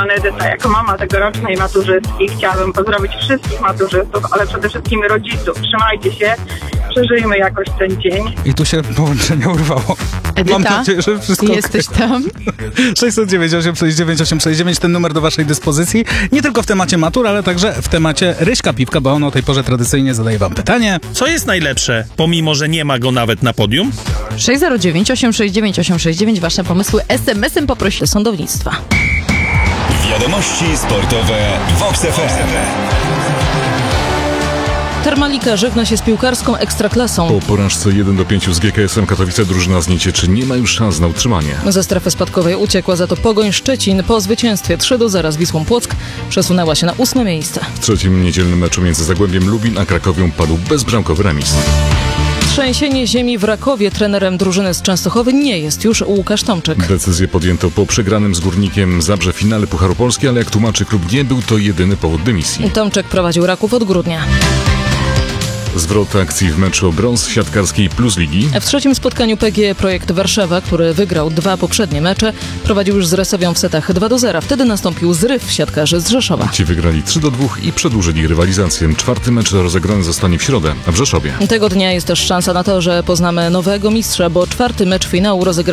strony Edyta, jako mama tegorocznej maturzystki chciałabym pozdrowić wszystkich maturzystów, ale przede wszystkim rodziców. Trzymajcie się, przeżyjmy jakoś ten dzień. I tu się połączenie urwało. Edyta, mam nadzieję, że wszystko jesteś tam? 609 869 869, ten numer do waszej dyspozycji. Nie tylko w temacie matur, ale także w temacie Ryśka Piwka, bo on o tej porze tradycyjnie zadaje wam pytanie. Co jest najlepsze, pomimo że nie ma go nawet na podium? 609 869 869, wasze pomysły SMS-em poproście sądownictwa. Wiadomości sportowe w OXG FM. Termalika żegna się z piłkarską ekstraklasą. Po porażce 1-5 z GKS-em Katowice drużyna z Niecieczy nie ma już szans na utrzymanie. Ze strefy spadkowej uciekła za to Pogoń Szczecin. Po zwycięstwie 3-0 z Wisłą Płock przesunęła się na 8. miejsce. W trzecim niedzielnym meczu między Zagłębiem Lubin a Krakowią padł bezbramkowy remis. Trzęsienie ziemi w Rakowie. Trenerem drużyny z Częstochowy nie jest już Łukasz Tomczyk. Decyzję podjęto po przegranym z Górnikiem Zabrze finale Pucharu Polski, ale jak tłumaczy klub, nie był to jedyny powód dymisji. Tomczyk prowadził Raków od grudnia. Zwrot akcji w meczu o brąz siatkarskiej Plus Ligi. W trzecim spotkaniu PGE Projekt Warszawa, który wygrał 2 poprzednie mecze, prowadził już z Resowią w setach 2-0. Wtedy nastąpił zryw siatkarzy z Rzeszowa. Ci wygrali 3-2 i przedłużyli rywalizację. Czwarty mecz rozegrany zostanie w środę w Rzeszowie. Tego dnia jest też szansa na to, że poznamy nowego mistrza, bo czwarty mecz finału rozegra